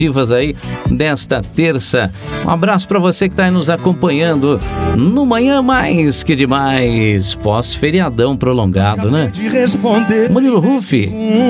aí desta terça. Um abraço para você que está aí nos acompanhando no Manhã Mais Que Demais, pós-feriadão prolongado, né? Murilo Rufi,